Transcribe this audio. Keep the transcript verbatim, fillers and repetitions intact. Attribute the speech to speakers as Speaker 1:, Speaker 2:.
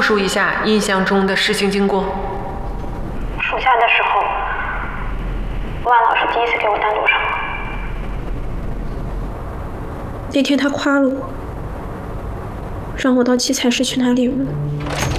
Speaker 1: 述一下印象中的事情经过。
Speaker 2: 暑假的时候，万老师第一次给我单独上课。
Speaker 3: 那天他夸了我，让我到器材室去拿礼物。